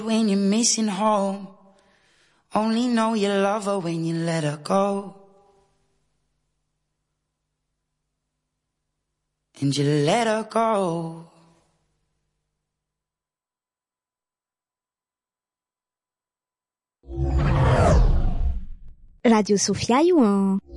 When you're missing home, only know you love her when you let her go. And you let her go. Radio Sofia Yuan.